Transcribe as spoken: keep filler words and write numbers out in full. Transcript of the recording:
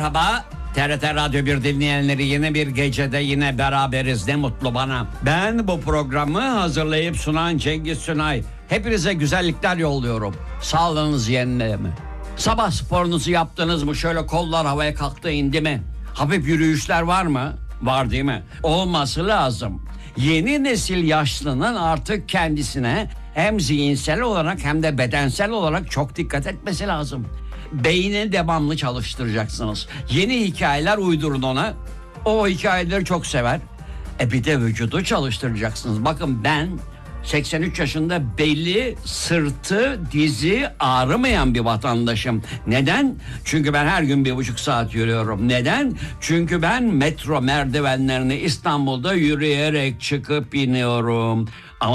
Merhaba. T R T Radyo bir dinleyenleri, yeni bir gecede yine beraberiz. Ne mutlu bana. Ben bu programı hazırlayıp sunan Cengiz Sunay. Hepinize güzellikler yolluyorum. Sağlığınız yerinde mi? Sabah sporunuzu yaptınız mı? Şöyle kollar havaya kalktı, indi mi? Hafif yürüyüşler var mı? Var değil mi? Olması lazım. Yeni nesil yaşlının artık kendisine hem zihinsel olarak hem de bedensel olarak çok dikkat etmesi lazım. Beyni devamlı çalıştıracaksınız. Yeni hikayeler uydurun ona. O hikayeleri çok sever. E bir de vücudu çalıştıracaksınız. Bakın ben seksen üç yaşında, beli, sırtı, dizi ağrımayan bir vatandaşım. Neden? Çünkü ben her gün bir buçuk saat yürüyorum. Neden? Çünkü ben metro merdivenlerini İstanbul'da yürüyerek çıkıp iniyorum.